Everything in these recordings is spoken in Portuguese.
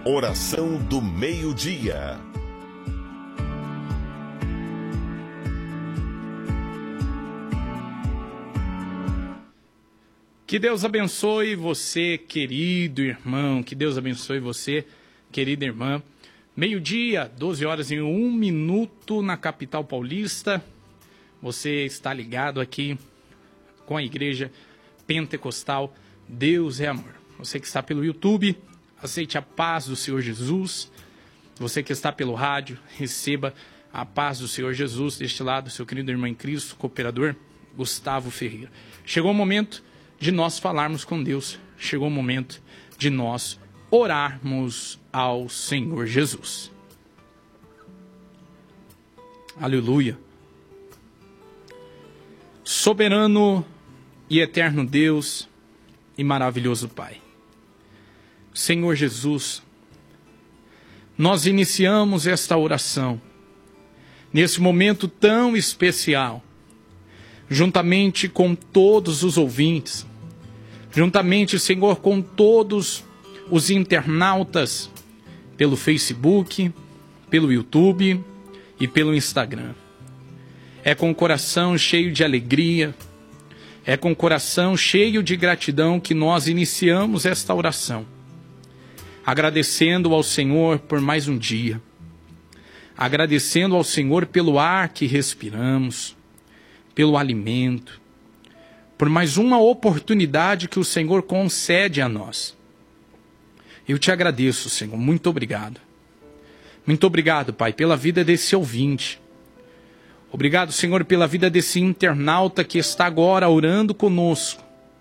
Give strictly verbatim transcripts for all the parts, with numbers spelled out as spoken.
Oração do meio-dia. Que Deus abençoe você, querido irmão. Que Deus abençoe você, querida irmã. Meio-dia, doze horas e um minuto na capital paulista. Você está ligado aqui com a Igreja Pentecostal Deus é Amor. Você que está pelo YouTube, aceite a paz do Senhor Jesus. Você que está pelo rádio, receba a paz do Senhor Jesus. Deste lado, seu querido irmão em Cristo, cooperador Gustavo Ferreira. Chegou o momento de nós falarmos com Deus. Chegou o momento de nós orarmos ao Senhor Jesus. Aleluia. Soberano e eterno Deus e maravilhoso Pai. Senhor Jesus, nós iniciamos esta oração nesse momento tão especial, juntamente com todos os ouvintes, juntamente, Senhor, com todos os internautas pelo Facebook, pelo YouTube e pelo Instagram. É com o coração cheio de alegria, é com o coração cheio de gratidão que nós iniciamos esta oração, agradecendo ao Senhor por mais um dia, agradecendo ao Senhor pelo ar que respiramos, pelo alimento, por mais uma oportunidade que o Senhor concede a nós. Eu te agradeço, Senhor, muito obrigado. Muito obrigado, Pai, pela vida desse ouvinte. Obrigado, Senhor, pela vida desse internauta que está agora orando conosco.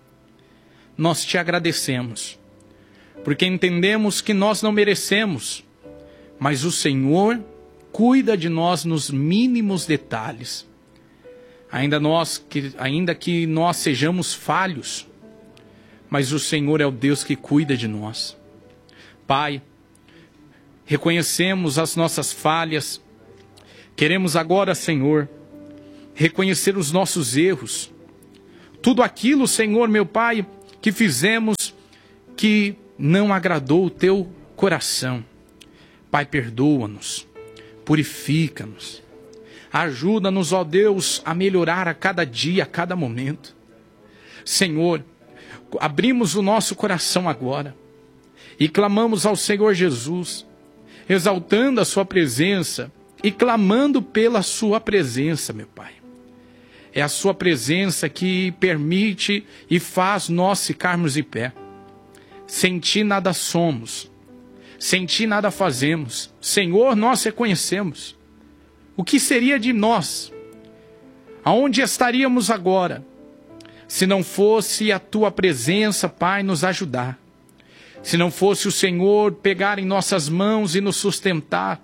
Nós te agradecemos, porque entendemos que nós não merecemos, mas o Senhor cuida de nós nos mínimos detalhes. Ainda, nós, que, ainda que nós sejamos falhos, mas o Senhor é o Deus que cuida de nós. Pai, reconhecemos as nossas falhas, queremos agora, Senhor, reconhecer os nossos erros, tudo aquilo, Senhor, meu Pai, que fizemos que não agradou o Teu coração. Pai, perdoa-nos, purifica-nos. Ajuda-nos, ó Deus, a melhorar a cada dia, a cada momento. Senhor, abrimos o nosso coração agora e clamamos ao Senhor Jesus, exaltando a sua presença e clamando pela sua presença, meu Pai. É a sua presença que permite e faz nós ficarmos de pé. Sem ti nada somos, sem ti nada fazemos. Senhor, nós reconhecemos. O que seria de nós? Aonde estaríamos agora? Se não fosse a tua presença, Pai, nos ajudar. Se não fosse o Senhor pegar em nossas mãos e nos sustentar.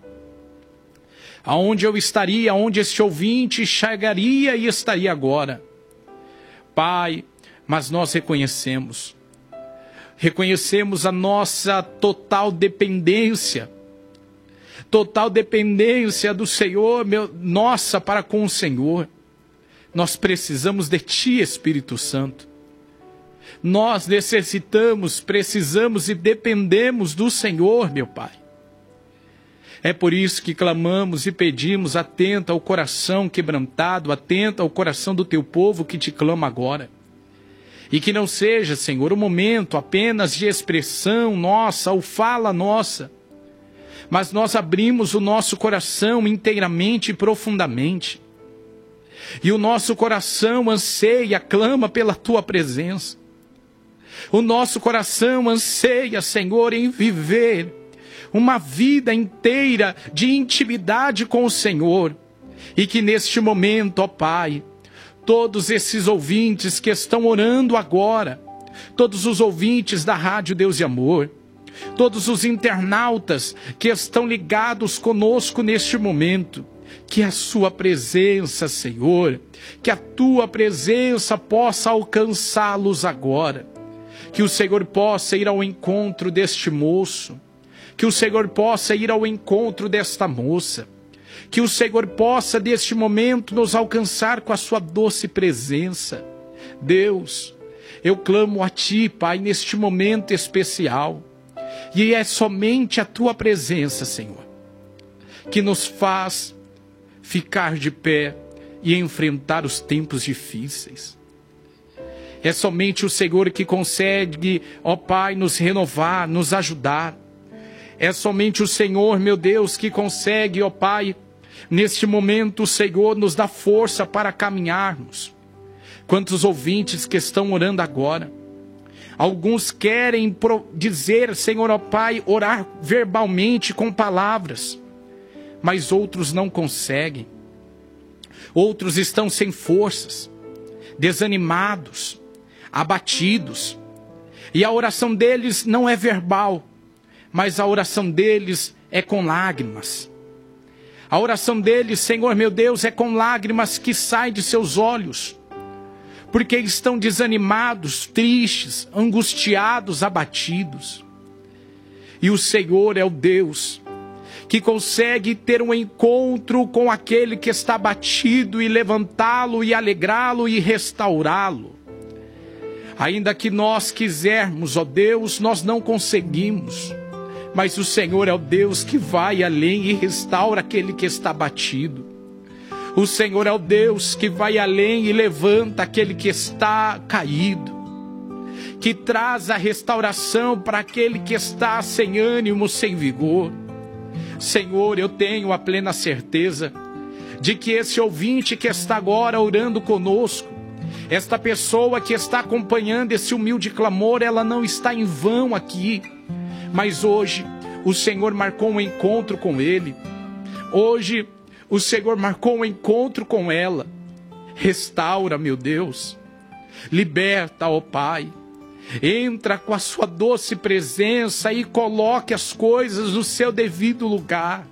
Aonde eu estaria, aonde este ouvinte chegaria e estaria agora? Pai, mas nós reconhecemos. Reconhecemos a nossa total dependência. Total dependência do Senhor, meu, nossa, para com o Senhor. Nós precisamos de Ti, Espírito Santo. Nós necessitamos, precisamos e dependemos do Senhor, meu Pai. É por isso que clamamos e pedimos, atenta ao coração quebrantado, atenta ao coração do Teu povo que te clama agora. E que não seja, Senhor, um momento apenas de expressão nossa ou fala nossa, mas nós abrimos o nosso coração inteiramente e profundamente. E o nosso coração anseia, clama pela Tua presença. O nosso coração anseia, Senhor, em viver uma vida inteira de intimidade com o Senhor. E que neste momento, ó Pai, todos esses ouvintes que estão orando agora, todos os ouvintes da Rádio Deus e Amor, todos os internautas que estão ligados conosco neste momento, que a sua presença, Senhor, que a tua presença possa alcançá-los agora, que o Senhor possa ir ao encontro deste moço, que o Senhor possa ir ao encontro desta moça, que o Senhor possa neste momento nos alcançar com a sua doce presença. Deus, eu clamo a Ti, Pai, neste momento especial. E é somente a tua presença, Senhor, que nos faz ficar de pé e enfrentar os tempos difíceis. É somente o Senhor que consegue, ó Pai, nos renovar, nos ajudar. É somente o Senhor, meu Deus, que consegue, ó Pai, neste momento o Senhor nos dá força para caminharmos. Quantos ouvintes que estão orando agora? Alguns querem dizer, Senhor, ó Pai, orar verbalmente com palavras, mas outros não conseguem. Outros estão sem forças, desanimados, abatidos. E a oração deles não é verbal, mas a oração deles é com lágrimas. A oração deles, Senhor meu Deus, é com lágrimas que saem de seus olhos, porque estão desanimados, tristes, angustiados, abatidos. E o Senhor é o Deus que consegue ter um encontro com aquele que está abatido e levantá-lo e alegrá-lo e restaurá-lo. Ainda que nós quisermos, ó Deus, nós não conseguimos. Mas o Senhor é o Deus que vai além e restaura aquele que está abatido. O Senhor é o Deus que vai além e levanta aquele que está caído, que traz a restauração para aquele que está sem ânimo, sem vigor. Senhor, eu tenho a plena certeza de que esse ouvinte que está agora orando conosco, esta pessoa que está acompanhando esse humilde clamor, ela não está em vão aqui, mas hoje o Senhor marcou um encontro com ele. Hoje o Senhor marcou um encontro com ela. Restaura, meu Deus. Liberta, ó Pai. Entra com a sua doce presença e coloque as coisas no seu devido lugar.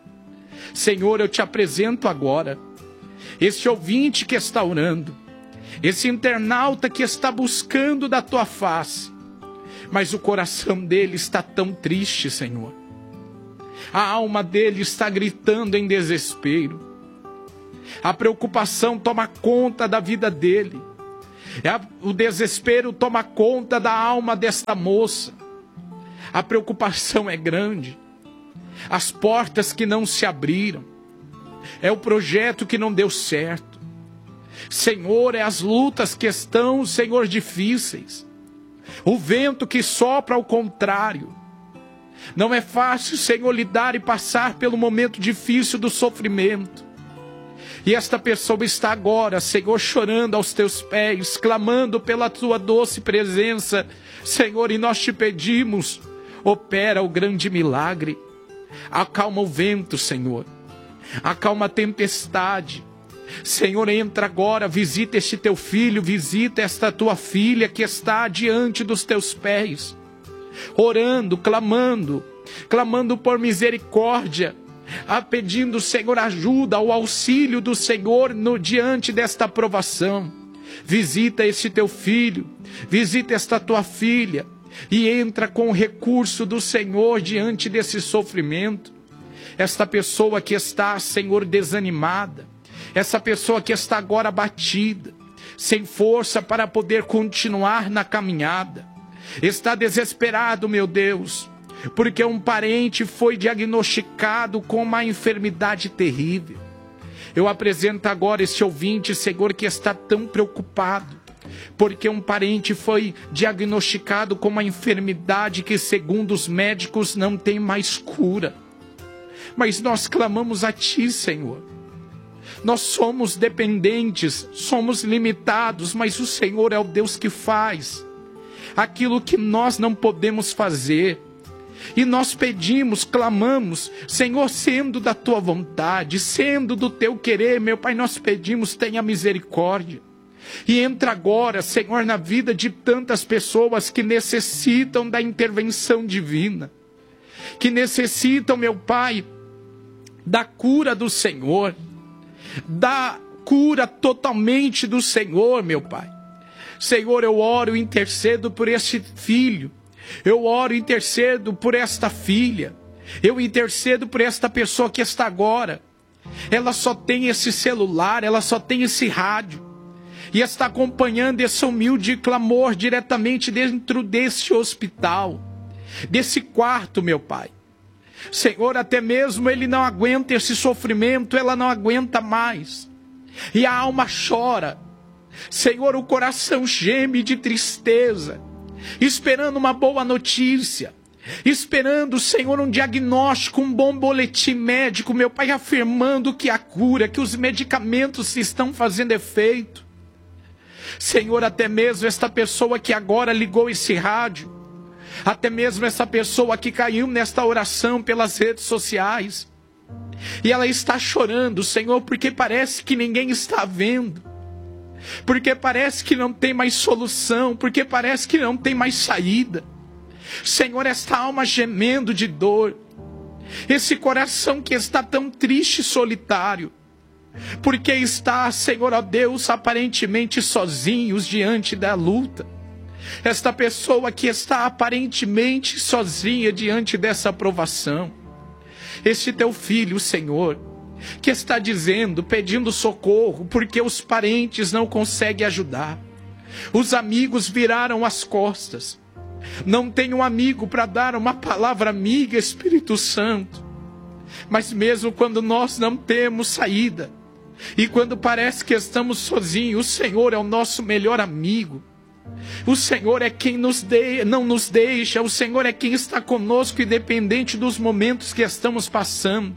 Senhor, eu te apresento agora esse ouvinte que está orando, esse internauta que está buscando da tua face, mas o coração dele está tão triste, Senhor. A alma dele está gritando em desespero. A preocupação toma conta da vida dele. O desespero toma conta da alma desta moça. A preocupação é grande. As portas que não se abriram. É o projeto que não deu certo. Senhor, é as lutas que estão, Senhor, difíceis. O vento que sopra ao contrário. Não é fácil, Senhor, lidar e passar pelo momento difícil do sofrimento. E esta pessoa está agora, Senhor, chorando aos teus pés, clamando pela tua doce presença. Senhor, e nós te pedimos, opera o grande milagre. Acalma o vento, Senhor. Acalma a tempestade. Senhor, entra agora, visita este teu filho, visita esta tua filha que está diante dos teus pés, orando, clamando, clamando por misericórdia, a pedindo, Senhor, ajuda, o auxílio do Senhor no, diante desta provação. Visita este teu filho, visita esta tua filha, e entra com o recurso do Senhor diante desse sofrimento. Esta pessoa que está, Senhor, desanimada, essa pessoa que está agora abatida, sem força para poder continuar na caminhada, está desesperado, meu Deus, porque um parente foi diagnosticado com uma enfermidade terrível. Eu apresento agora este ouvinte, Senhor, que está tão preocupado, porque um parente foi diagnosticado com uma enfermidade que, segundo os médicos, não tem mais cura. Mas nós clamamos a Ti, Senhor. Nós somos dependentes, somos limitados, mas o Senhor é o Deus que faz aquilo que nós não podemos fazer. E nós pedimos, clamamos, Senhor, sendo da Tua vontade, sendo do Teu querer, meu Pai, nós pedimos, tenha misericórdia. E entra agora, Senhor, na vida de tantas pessoas que necessitam da intervenção divina, que necessitam, meu Pai, da cura do Senhor, da cura totalmente do Senhor, meu Pai. Senhor, eu oro e intercedo por este filho, eu oro e intercedo por esta filha, eu intercedo por esta pessoa que está agora, ela só tem esse celular, ela só tem esse rádio, e está acompanhando esse humilde clamor diretamente dentro desse hospital. desse quarto, meu Pai. Senhor, até mesmo ele não aguenta esse sofrimento, ela não aguenta mais. E a alma chora. Senhor, o coração geme de tristeza, esperando uma boa notícia, esperando, Senhor, um diagnóstico, um bom boletim médico, meu Pai, afirmando que a cura, que os medicamentos estão fazendo efeito. Senhor, até mesmo esta pessoa que agora ligou esse rádio, até mesmo essa pessoa que caiu nesta oração pelas redes sociais, e ela está chorando, Senhor, porque parece que ninguém está vendo, porque parece que não tem mais solução, porque parece que não tem mais saída. Senhor, esta alma gemendo de dor, esse coração que está tão triste e solitário, porque está, Senhor, ó Deus, aparentemente sozinhos diante da luta. Esta pessoa que está aparentemente sozinha diante dessa provação. Este teu filho, Senhor, que está dizendo, pedindo socorro, porque os parentes não conseguem ajudar. Os amigos viraram as costas. Não tem um amigo para dar uma palavra amiga, Espírito Santo. Mas mesmo quando nós não temos saída, e quando parece que estamos sozinhos, o Senhor é o nosso melhor amigo. O Senhor é quem nos de... não nos deixa, o Senhor é quem está conosco, independente dos momentos que estamos passando.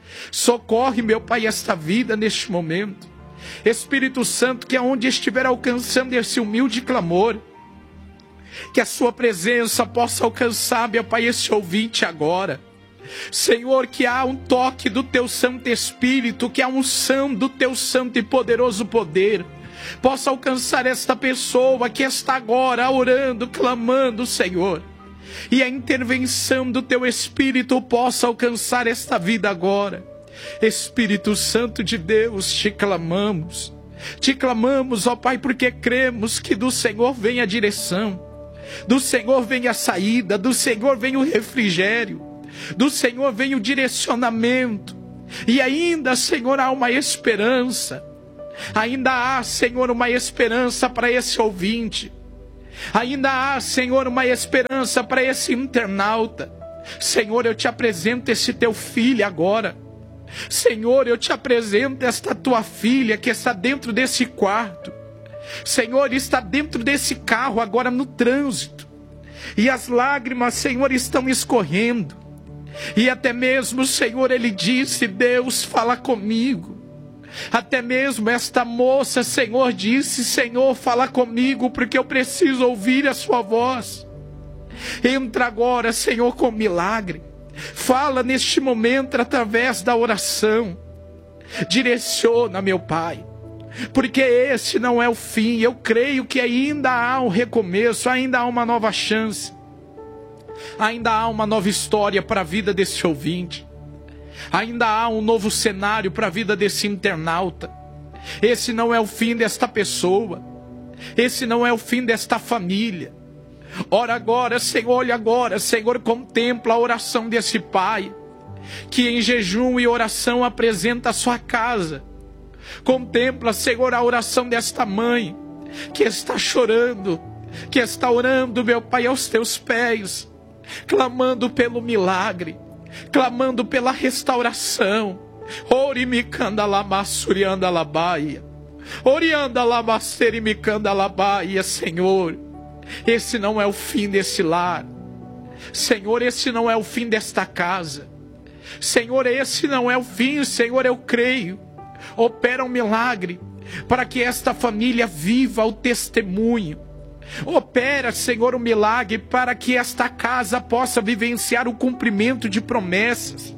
Socorre, meu Pai, esta vida neste momento. Espírito Santo, que aonde estiver alcançando esse humilde clamor, que a sua presença possa alcançar, meu Pai, esse ouvinte agora. Senhor, que há um toque do teu Santo Espírito, que há um unção do teu santo e poderoso poder possa alcançar esta pessoa que está agora orando, clamando, Senhor. E a intervenção do teu Espírito possa alcançar esta vida agora. Espírito Santo de Deus, te clamamos. Te clamamos, ó Pai, porque cremos que do Senhor vem a direção, do Senhor vem a saída, do Senhor vem o refrigério, do Senhor vem o direcionamento. E ainda, Senhor, há uma esperança. Ainda há, Senhor, uma esperança para esse ouvinte. Ainda há, Senhor, uma esperança para esse internauta. Senhor, eu te apresento esse teu filho agora. Senhor, eu te apresento esta tua filha que está dentro desse quarto. Senhor, está dentro desse carro agora no trânsito. E as lágrimas, Senhor, estão escorrendo. E até mesmo, Senhor, ele disse: Deus, fala comigo. Até mesmo esta moça, Senhor, disse: Senhor, fala comigo, porque eu preciso ouvir a sua voz. Entra agora, Senhor, com milagre. Fala neste momento através da oração. Direciona, meu Pai, porque esse não é o fim. Eu creio que ainda há um recomeço, ainda há uma nova chance, ainda há uma nova história para a vida desse ouvinte. Ainda há um novo cenário para a vida desse internauta. Esse não é o fim desta pessoa. Esse não é o fim desta família. Ora agora, Senhor, olha agora, Senhor, contempla a oração desse pai, que em jejum e oração apresenta a sua casa. Contempla, Senhor, a oração desta mãe, que está chorando, que está orando, meu Pai, aos teus pés, clamando pelo milagre, clamando pela restauração. Orimicanda lamassurianda labaia, orianda lamasterimicanda labaia. Senhor, esse não é o fim desse lar. Senhor, esse não é o fim desta casa. Senhor, esse não é o fim. Senhor, eu creio. Opera um milagre para que esta família viva o testemunho. Opera, Senhor, um milagre para que esta casa possa vivenciar o cumprimento de promessas.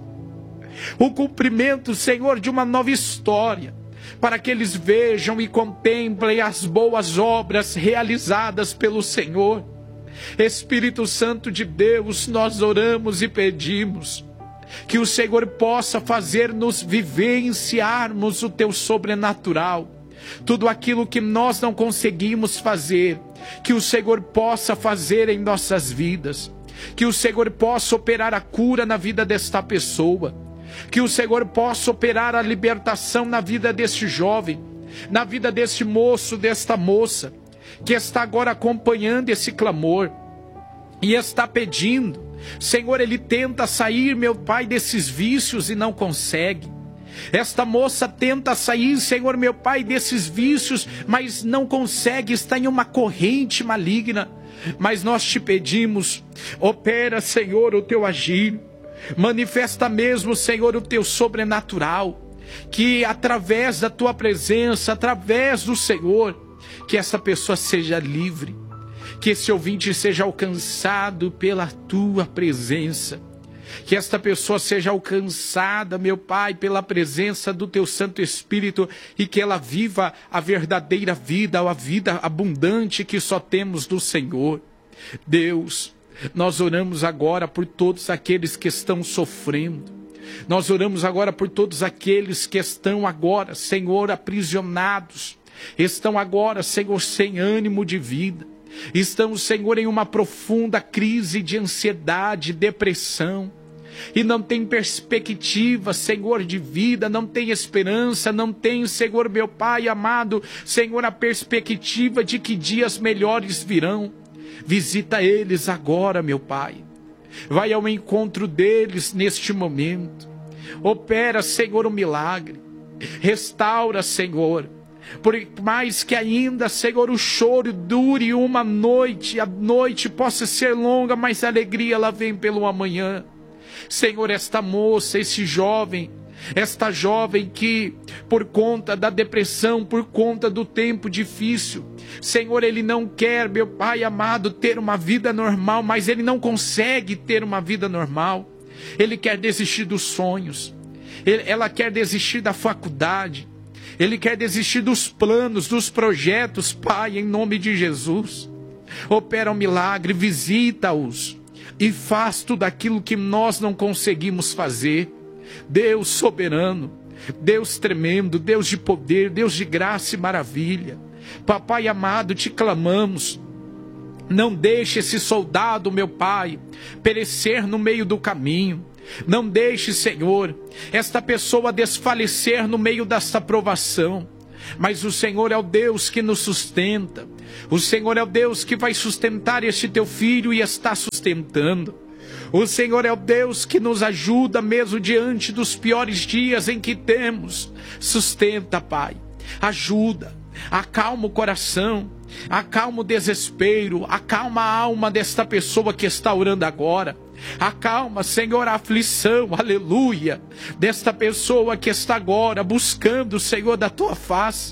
O cumprimento, Senhor, de uma nova história, para que eles vejam e contemplem as boas obras realizadas pelo Senhor. Espírito Santo de Deus, nós oramos e pedimos que o Senhor possa fazer-nos vivenciarmos o teu sobrenatural. Tudo aquilo que nós não conseguimos fazer, que o Senhor possa fazer em nossas vidas. Que o Senhor possa operar a cura na vida desta pessoa. Que o Senhor possa operar a libertação na vida deste jovem, na vida deste moço, desta moça, que está agora acompanhando esse clamor. e está pedindo. Senhor, ele tenta sair, meu Pai, desses vícios e não consegue. Esta moça tenta sair, Senhor, meu Pai, desses vícios, mas não consegue, está em uma corrente maligna. Mas nós te pedimos, opera, Senhor, o teu agir. Manifesta mesmo, Senhor, o teu sobrenatural. Que através da tua presença, através do Senhor, que essa pessoa seja livre. Que esse ouvinte seja alcançado pela tua presença. Que esta pessoa seja alcançada, meu Pai, pela presença do teu Santo Espírito, e que ela viva a verdadeira vida, a vida abundante que só temos do Senhor. Deus, nós oramos agora por todos aqueles que estão sofrendo. Nós oramos agora por todos aqueles que estão agora, Senhor, aprisionados. Estão agora, Senhor, sem ânimo de vida. Estão, Senhor, em uma profunda crise de ansiedade, depressão. E não tem perspectiva, Senhor, de vida, não tem esperança, não tem, Senhor, meu Pai amado, Senhor, a perspectiva de que dias melhores virão. Visita eles agora, meu Pai. Vai ao encontro deles neste momento. Opera, Senhor, um milagre. Restaura, Senhor. Por mais que ainda, Senhor, o choro dure uma noite, a noite possa ser longa, mas a alegria ela vem pelo amanhã. Senhor, esta moça, esse jovem, esta jovem que, por conta da depressão, por conta do tempo difícil, Senhor, ele não quer, meu Pai amado, ter uma vida normal, mas ele não consegue ter uma vida normal. Ele quer desistir dos sonhos, ele, ela quer desistir da faculdade, ele quer desistir dos planos, dos projetos. Pai, em nome de Jesus, opera um milagre, visita-os e faz tudo aquilo que nós não conseguimos fazer. Deus soberano, Deus tremendo, Deus de poder, Deus de graça e maravilha. Papai amado, te clamamos, não deixe esse soldado, meu Pai, perecer no meio do caminho. Não deixe, Senhor, esta pessoa desfalecer no meio desta provação. Mas o Senhor é o Deus que nos sustenta. O Senhor é o Deus que vai sustentar este teu filho e está sustentando. O Senhor é o Deus que nos ajuda mesmo diante dos piores dias em que temos. Sustenta, Pai. Ajuda. Acalma o coração. Acalma o desespero. Acalma a alma desta pessoa que está orando agora. Acalma, Senhor, a aflição, aleluia, desta pessoa que está agora buscando, Senhor, da tua face.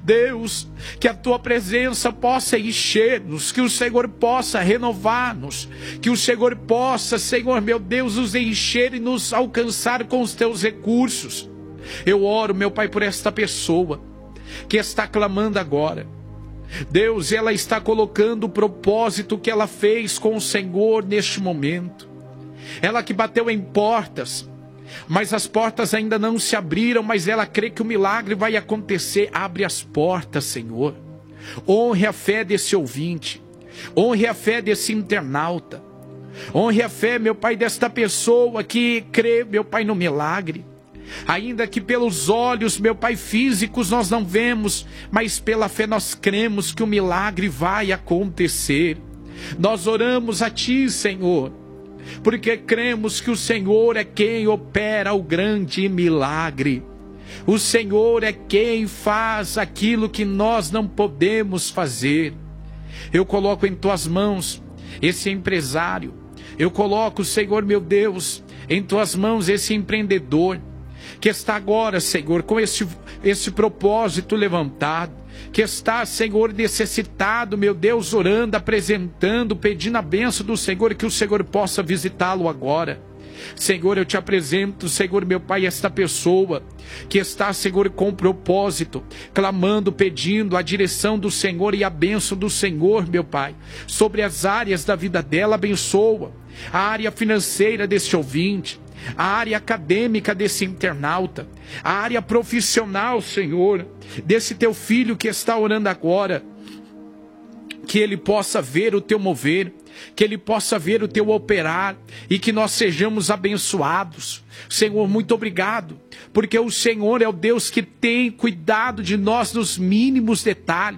Deus, que a tua presença possa encher-nos, que o Senhor possa renovar-nos, que o Senhor possa, Senhor, meu Deus, nos encher e nos alcançar com os teus recursos. Eu oro, meu Pai, por esta pessoa que está clamando agora. Deus, ela está colocando o propósito que ela fez com o Senhor neste momento. Ela que bateu em portas, mas as portas ainda não se abriram, mas ela crê que o milagre vai acontecer. Abre as portas, Senhor. Honre a fé desse ouvinte. Honre a fé desse internauta. Honre a fé, meu Pai, desta pessoa que crê, meu Pai, no milagre. Ainda que pelos olhos, meu Pai, físicos nós não vemos, mas pela fé nós cremos que o milagre vai acontecer. Nós oramos a Ti, Senhor, porque cremos que o Senhor é quem opera o grande milagre. O Senhor é quem faz aquilo que nós não podemos fazer. Eu coloco em Tuas mãos esse empresário. Eu coloco, Senhor, meu Deus, em Tuas mãos esse empreendedor que está agora, Senhor, com esse, esse propósito levantado, que está, Senhor, necessitado, meu Deus, orando, apresentando, pedindo a bênção do Senhor, que o Senhor possa visitá-lo agora. Senhor, eu te apresento, Senhor, meu Pai, esta pessoa que está, Senhor, com propósito, clamando, pedindo a direção do Senhor e a bênção do Senhor, meu Pai, sobre as áreas da vida dela. Abençoa a área financeira deste ouvinte, a área acadêmica desse internauta, a área profissional, Senhor, desse teu filho que está orando agora. Que ele possa ver o teu mover, que ele possa ver o teu operar e que nós sejamos abençoados. Senhor, muito obrigado, porque o Senhor é o Deus que tem cuidado de nós nos mínimos detalhes.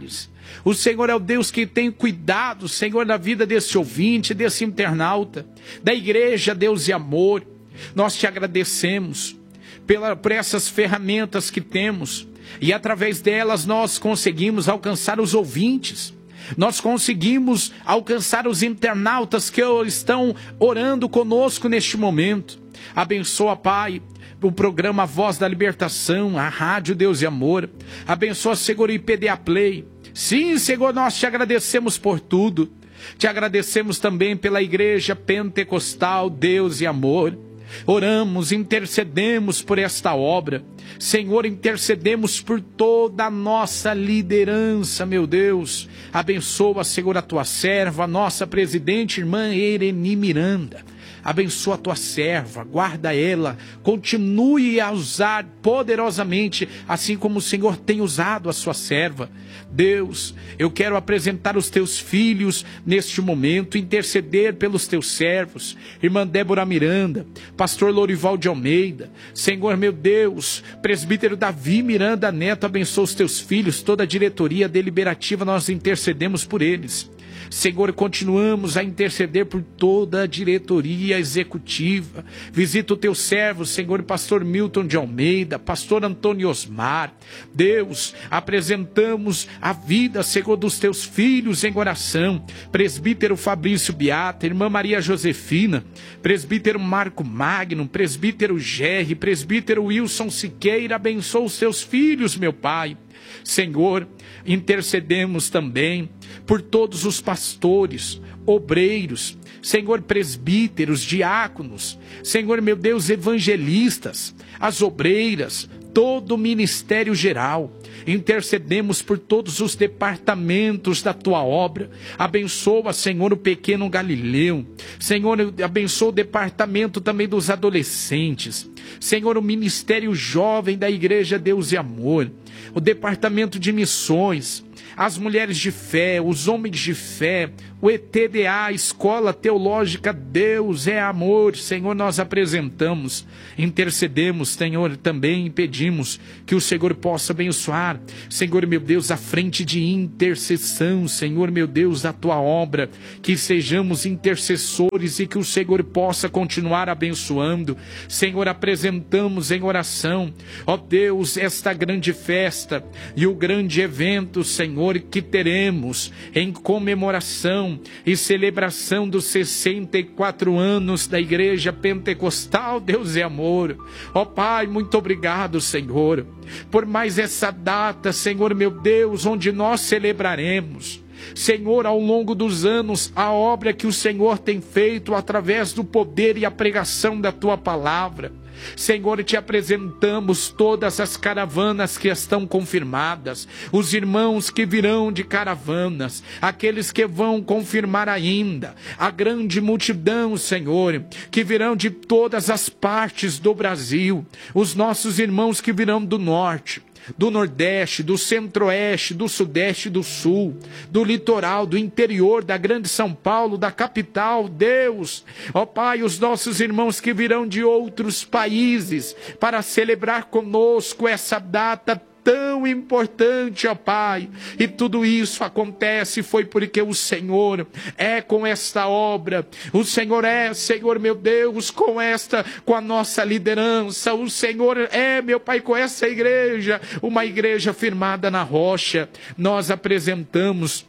O Senhor é o Deus que tem cuidado, Senhor, da vida desse ouvinte, desse internauta, da igreja, Deus e amor. Nós te agradecemos pela, por essas ferramentas que temos, e através delas nós conseguimos alcançar os ouvintes, nós conseguimos alcançar os internautas que estão orando conosco neste momento. Abençoa, Pai, o programa Voz da Libertação, a Rádio Deus e Amor. Abençoa, Senhor, o I P D A Play. Sim, Senhor, nós te agradecemos por tudo. Te agradecemos também pela Igreja Pentecostal Deus e Amor. Oramos, intercedemos por esta obra. Senhor, intercedemos por toda a nossa liderança, meu Deus. Abençoa, Senhor, a tua serva, a nossa presidente, irmã Ereni Miranda. Abençoa a tua serva, guarda ela, continue a usar poderosamente, assim como o Senhor tem usado a sua serva. Deus, eu quero apresentar os teus filhos neste momento, interceder pelos teus servos, irmã Débora Miranda, pastor Lorival de Almeida, Senhor meu Deus, presbítero Davi Miranda Neto, abençoa os teus filhos, toda a diretoria deliberativa, nós intercedemos por eles. Senhor, continuamos a interceder por toda a diretoria executiva. Visita o teu servo, Senhor, pastor Milton de Almeida, pastor Antônio Osmar. Deus, apresentamos a vida, Senhor, dos teus filhos em oração. Presbítero Fabrício Beata, irmã Maria Josefina, presbítero Marco Magno, presbítero Gerry, presbítero Wilson Siqueira, abençoa os teus filhos, meu Pai. Senhor, intercedemos também por todos os pastores, obreiros, Senhor, presbíteros, diáconos, Senhor, meu Deus, evangelistas, as obreiras, todo o ministério geral. Intercedemos por todos os departamentos da tua obra. Abençoa, Senhor, o pequeno Galileu. Senhor, abençoa o departamento também dos adolescentes. Senhor, o ministério jovem da Igreja Deus e Amor. O departamento de missões, as mulheres de fé, os homens de fé, o E T D A, a Escola Teológica Deus é Amor. Senhor, nós apresentamos, intercedemos, Senhor, também e pedimos que o Senhor possa abençoar, Senhor, meu Deus, a frente de intercessão, Senhor, meu Deus, da tua obra, que sejamos intercessores e que o Senhor possa continuar abençoando. Senhor, apresentamos em oração, ó Deus, esta grande festa e o grande evento, Senhor, que teremos em comemoração e celebração dos sessenta e quatro anos da Igreja Pentecostal Deus é Amor. Ó Pai, muito obrigado, Senhor, por mais essa data, Senhor, meu Deus, onde nós celebraremos, Senhor, ao longo dos anos, a obra que o Senhor tem feito através do poder e a pregação da tua palavra. Senhor, te apresentamos todas as caravanas que estão confirmadas, os irmãos que virão de caravanas, aqueles que vão confirmar ainda, a grande multidão, Senhor, que virão de todas as partes do Brasil, os nossos irmãos que virão do norte, do Nordeste, do Centro-Oeste, do Sudeste, do Sul, do litoral, do interior, da grande São Paulo, da capital, Deus, ó Pai, os nossos irmãos que virão de outros países para celebrar conosco essa data tão importante, ó Pai, e tudo isso acontece foi porque o Senhor é com esta obra, o Senhor é, Senhor meu Deus, com esta, com a nossa liderança, o Senhor é, meu Pai, com essa igreja, uma igreja firmada na rocha. Nós apresentamos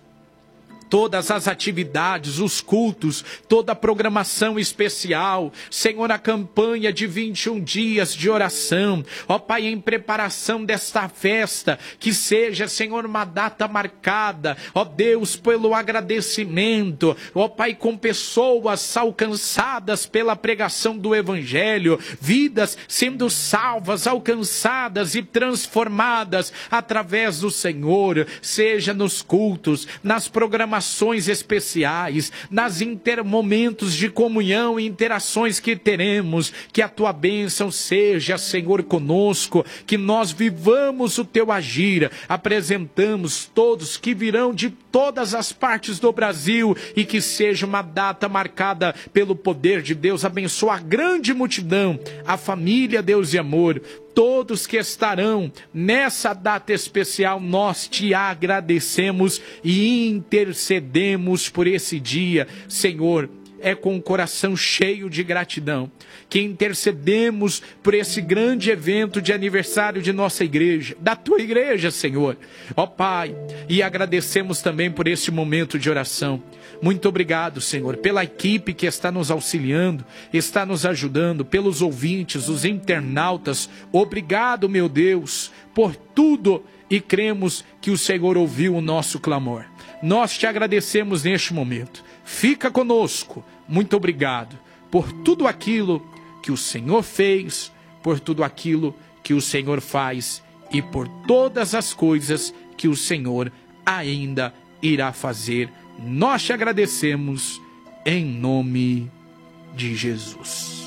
todas as atividades, os cultos, toda a programação especial, Senhor, a campanha de vinte e um dias de oração, ó Pai, em preparação desta festa, que seja, Senhor, uma data marcada, ó Deus, pelo agradecimento, ó Pai, com pessoas alcançadas pela pregação do Evangelho, vidas sendo salvas, alcançadas e transformadas através do Senhor, seja nos cultos, nas programações especiais, nas intermomentos de comunhão e interações que teremos, que a tua bênção seja, Senhor, conosco, que nós vivamos o teu agir. Apresentamos todos que virão de todas as partes do Brasil, e que seja uma data marcada pelo poder de Deus. Abençoa a grande multidão, a família Deus e Amor, todos que estarão nessa data especial. Nós te agradecemos e intercedemos por esse dia, Senhor. É com o coração cheio de gratidão que intercedemos por esse grande evento de aniversário de nossa igreja, da tua igreja, Senhor. Ó Pai, e agradecemos também por esse momento de oração. Muito obrigado, Senhor, pela equipe que está nos auxiliando, está nos ajudando, pelos ouvintes, os internautas. Obrigado, meu Deus, por tudo, e cremos que o Senhor ouviu o nosso clamor. Nós te agradecemos neste momento. Fica conosco. Muito obrigado por tudo aquilo que o Senhor fez, por tudo aquilo que o Senhor faz e por todas as coisas que o Senhor ainda irá fazer. Nós te agradecemos em nome de Jesus.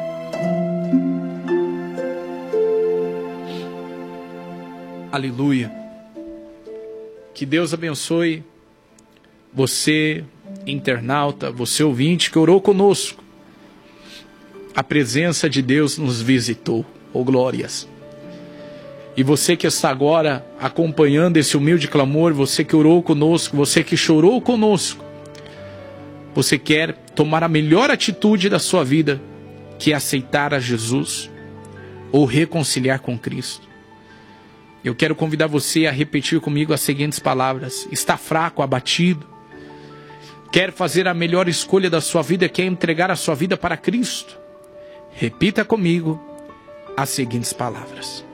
Aleluia. Que Deus abençoe você, internauta, você ouvinte que orou conosco. A presença de Deus nos visitou. Oh, glórias. E você que está agora acompanhando esse humilde clamor, você que orou conosco, você que chorou conosco, você quer tomar a melhor atitude da sua vida, que é aceitar a Jesus ou reconciliar com Cristo. Eu quero convidar você a repetir comigo as seguintes palavras. Está fraco, abatido, quer fazer a melhor escolha da sua vida, quer entregar a sua vida para Cristo? Repita comigo as seguintes palavras.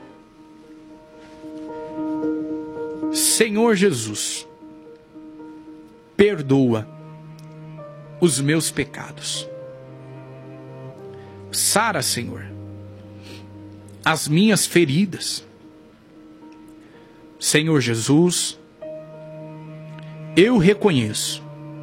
Senhor Jesus, perdoa os meus pecados. Sara, Senhor, as minhas feridas. Senhor Jesus, eu reconheço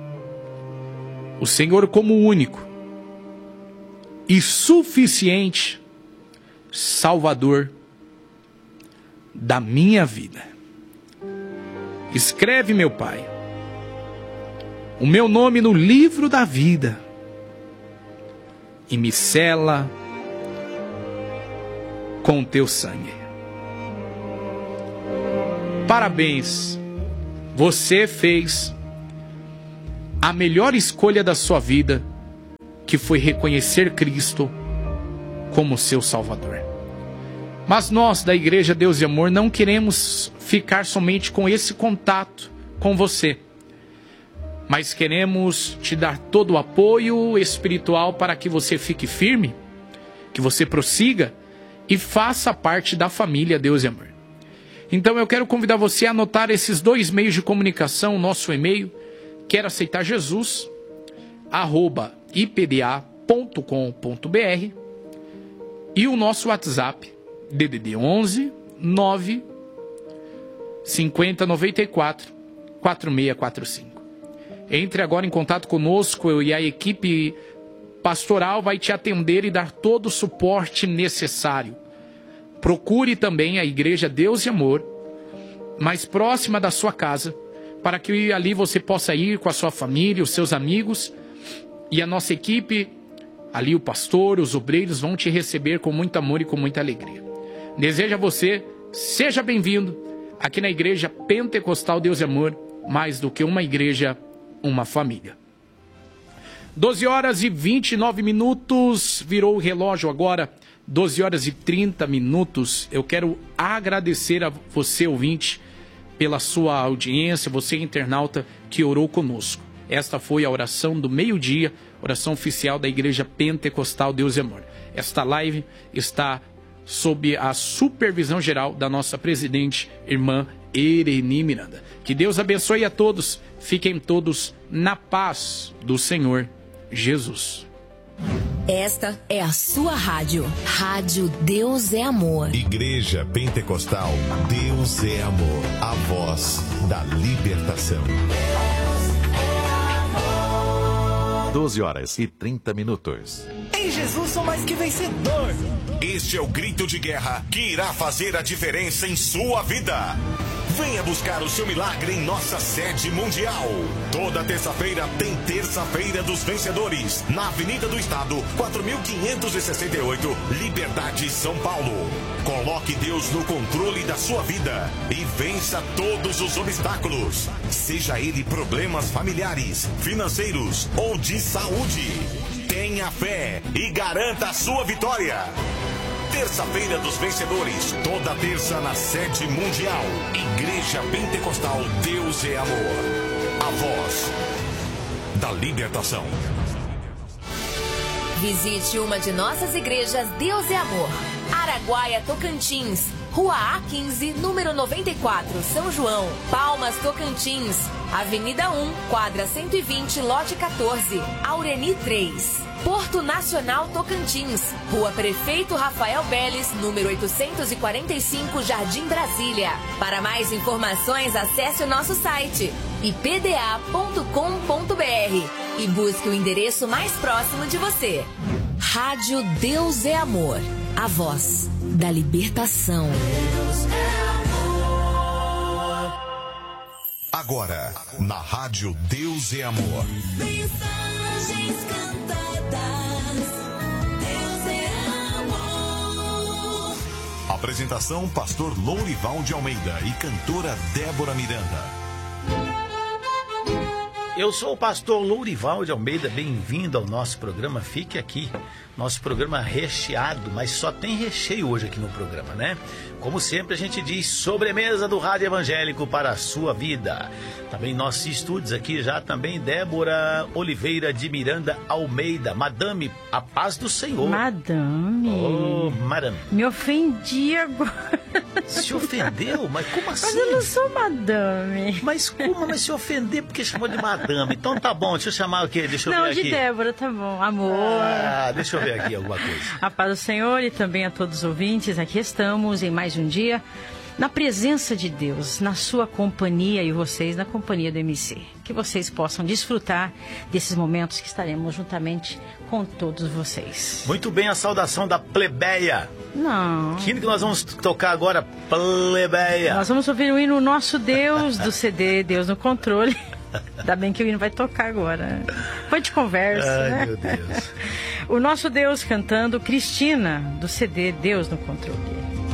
o Senhor como o único e suficiente Salvador da minha vida. Escreve, meu Pai, o meu nome no livro da vida e me sela com o teu sangue. Parabéns, você fez a melhor escolha da sua vida, que foi reconhecer Cristo como seu Salvador. Mas nós da Igreja Deus e Amor não queremos ficar somente com esse contato com você, mas queremos te dar todo o apoio espiritual para que você fique firme, que você prossiga e faça parte da família Deus e Amor. Então eu quero convidar você a anotar esses dois meios de comunicação, o nosso e-mail, quero aceitar Jesus, arroba i p d a ponto com ponto b r, e o nosso WhatsApp, D D D onze nove cinquenta noventa e quatro quarenta e seis quarenta e cinco. Entre agora em contato conosco e a equipe pastoral vai te atender e dar todo o suporte necessário. Procure também a Igreja Deus e Amor, mais próxima da sua casa, para que ali você possa ir com a sua família, os seus amigos, e a nossa equipe, ali o pastor, os obreiros vão te receber com muito amor e com muita alegria. Desejo a você, seja bem-vindo aqui na Igreja Pentecostal Deus e Amor, mais do que uma igreja, uma família. doze horas e vinte e nove minutos, virou o relógio agora, doze horas e trinta minutos. Eu quero agradecer a você, ouvinte, pela sua audiência, você internauta que orou conosco. Esta foi a oração do meio-dia, oração oficial da Igreja Pentecostal Deus e Amor. Esta live está sob a supervisão geral da nossa presidente, irmã Ereni Miranda. Que Deus abençoe a todos, fiquem todos na paz do Senhor Jesus. Esta é a sua rádio, Rádio Deus é Amor. Igreja Pentecostal Deus é Amor, a voz da libertação. doze horas e trinta minutos. Em Jesus sou mais que vencedor. Este é o grito de guerra que irá fazer a diferença em sua vida. Venha buscar o seu milagre em nossa sede mundial. Toda terça-feira tem Terça-feira dos Vencedores, na Avenida do Estado, quatro mil quinhentos e sessenta e oito, Liberdade, São Paulo. Coloque Deus no controle da sua vida e vença todos os obstáculos. Seja ele problemas familiares, financeiros ou de saúde. Tenha fé e garanta a sua vitória. Terça-feira dos Vencedores, toda terça na sede mundial. Igreja Pentecostal Deus é Amor. A voz da libertação. Visite uma de nossas igrejas Deus é Amor. Araguaia, Tocantins. Rua A quinze, número noventa e quatro, São João, Palmas, Tocantins. Avenida um, quadra cento e vinte, lote quatorze, Aureni três. Porto Nacional Tocantins, Rua Prefeito Rafael Beles, número oitocentos e quarenta e cinco, Jardim Brasília. Para mais informações, acesse o nosso site i p d a ponto com ponto b r e busque o endereço mais próximo de você. Rádio Deus é Amor, a voz da libertação. Agora, na Rádio Deus é Amor. Mensagens cantadas, Deus é amor. Apresentação: Pastor Lourival de Almeida e cantora Débora Miranda. Eu sou o pastor Lourival de Almeida, bem-vindo ao nosso programa. Fique aqui, nosso programa recheado, mas só tem recheio hoje aqui no programa, né? Como sempre a gente diz, sobremesa do Rádio Evangélico para a sua vida. Também nossos estúdios aqui já também, Débora Oliveira de Miranda Almeida. Madame, a paz do Senhor. Madame. Oh, madame. Me ofendi agora. Se ofendeu? Mas como assim? Mas eu não sou madame. Mas como? Mas se ofender porque chamou de madame? Então tá bom, deixa eu chamar o quê? Deixa eu não, ver aqui. Não, de Débora, tá bom. Amor. Ah, deixa eu ver aqui alguma coisa. A paz do Senhor e também a todos os ouvintes. Aqui estamos em mais um dia na presença de Deus, na sua companhia e vocês na companhia do M C. Que vocês possam desfrutar desses momentos que estaremos juntamente com todos vocês. Muito bem, a saudação da plebeia. Não. Que hino que nós vamos tocar agora, plebeia? Nós vamos ouvir o hino Nosso Deus do C D Deus no Controle. Ainda bem que o hino vai tocar agora. Foi de conversa, Ai, né? meu Deus. O Nosso Deus cantando Cristina do C D Deus no Controle.